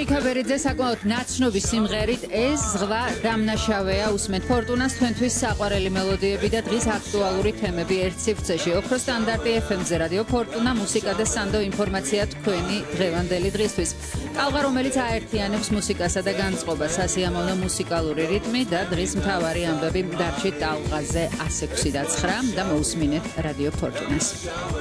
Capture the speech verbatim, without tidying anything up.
მიქაბერიძე საკმაოდ ნაცნობი სიმღერით ეს ზღვა დამნაშავეა უსმენთ ფორტუნას თქვენთვის საყვარელი მელოდიები და დღის აქტუალური თემები ერთ სივრცეში. ოქროს სტანდარტი ეფ ემ-ზე რადიო ფორტუნა, მუსიკა და სანდო ინფორმაცია თქვენი დღევანდელი დღისთვის. ტალღა, რომელიც აერთიანებს მუსიკასა და განწყობას, სასიამოვნო მუსიკალური რიტმი და დღის მთავარი ამბები დარჩით ტალღაზე ას ექვსი და ცხრა და მოусმინეთ რადიო ფორტუნას.